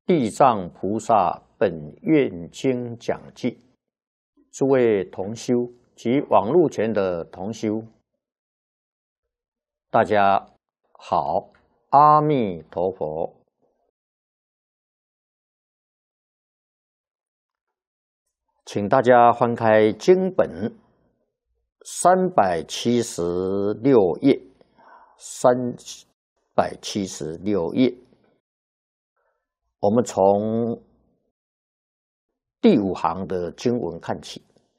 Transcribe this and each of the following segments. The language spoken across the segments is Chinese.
地藏菩萨本愿经讲记，诸位同修及网络前的同修，大家好，阿弥陀佛。请大家翻开经本376页，376页。我们从第5行的经文看起。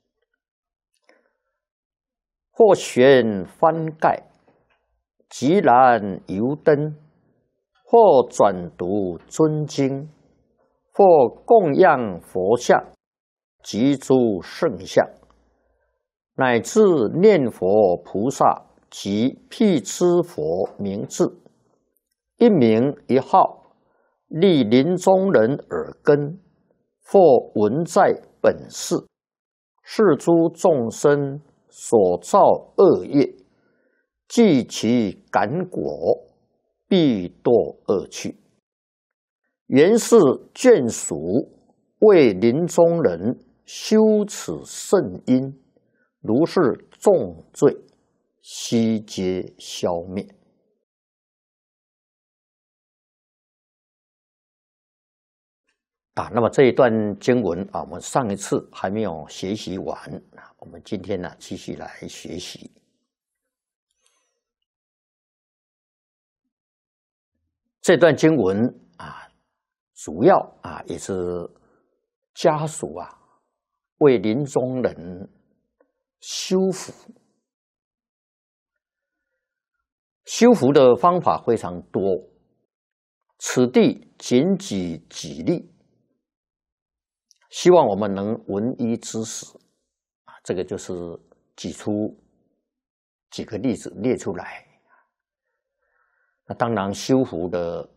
或悬翻盖，即燃油灯；或转读尊经；或供养佛像及诸圣像，乃至念佛菩萨及辟支佛名字，一名一号，立临终人耳根，或闻在本世，是诸众生所造恶业，即其感果，必堕恶趣。原是眷属为临终人修此圣因，如是重罪，悉皆消灭。那么这一段经文我们上一次还没有学习完，我们今天继续来学习。这段经文主要也是家属为临终人修福。修福的方法非常多，此地仅举几例，希望我们能闻一知十。这个就是举出几个例子列出来。那当然修福的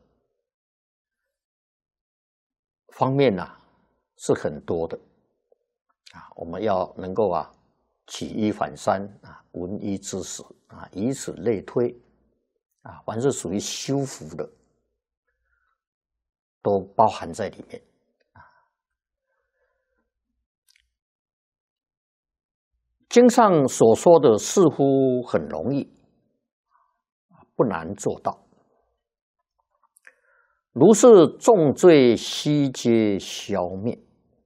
方面是很多的我们要能够举一反三闻一知十以此类推凡是属于修福的都包含在里面。经上所说的似乎很容易，不难做到。如是重罪，悉皆消灭。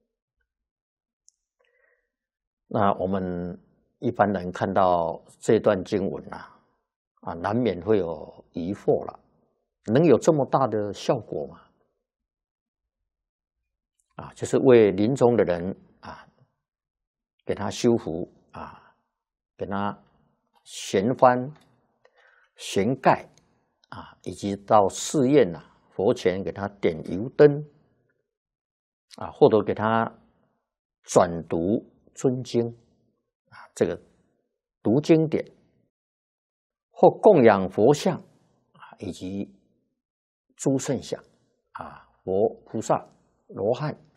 那我们一般人看到这段经文难免会有疑惑了，能有这么大的效果吗？就是为临终的人给他修福给他悬幡、悬盖以及到寺院佛前给他点油灯或者给他转读尊经这个读经典，或供养佛像以及诸圣像佛菩萨、罗汉